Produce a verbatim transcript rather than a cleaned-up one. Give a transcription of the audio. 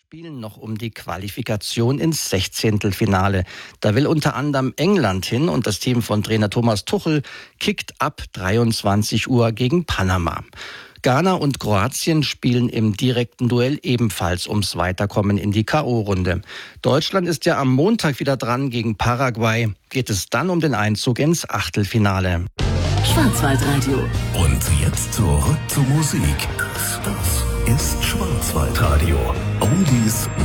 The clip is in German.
spielen noch um die Qualifikation ins Sechzehntelfinale. Da will unter anderem England hin und das Team von Trainer Thomas Tuchel kickt ab dreiundzwanzig Uhr gegen Panama. Ghana und Kroatien spielen im direkten Duell ebenfalls ums Weiterkommen in die K O-Runde. Deutschland ist ja am Montag wieder dran gegen Paraguay. Geht es dann um den Einzug ins Achtelfinale. Schwarzwaldradio. Und jetzt zurück zur Musik. Das, das ist Schwarzwaldradio. Oldies